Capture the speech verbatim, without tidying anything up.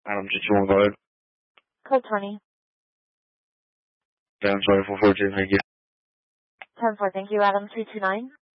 Adam, two two one, go ahead. Code twenty. Yeah, I'm sorry, four four two, thank you. ten four, thank you, Adam, three two nine.